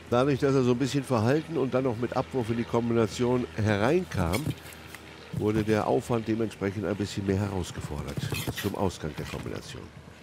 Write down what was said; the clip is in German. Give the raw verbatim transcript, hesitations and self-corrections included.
Dadurch, dass er so ein bisschen verhalten und dann noch mit Abwurf in die Kombination hereinkam, wurde der Aufwand dementsprechend ein bisschen mehr herausgefordert zum Ausgang der Kombination.